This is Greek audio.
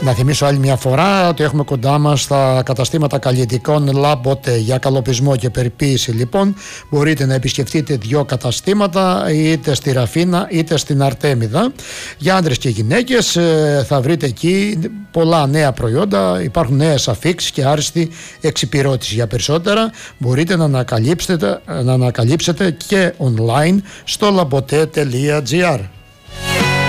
Να θυμίσω άλλη μια φορά ότι έχουμε κοντά μας τα καταστήματα καλλιντικών Labote για καλοπισμό και περιποίηση. Λοιπόν, μπορείτε να επισκεφτείτε 2 καταστήματα, είτε στη Ραφίνα είτε στην Αρτέμιδα. Για άντρες και γυναίκες θα βρείτε εκεί πολλά νέα προϊόντα, υπάρχουν νέες αφίξεις και άριστη εξυπηρώτηση. Για περισσότερα μπορείτε να ανακαλύψετε και online στο labote.gr.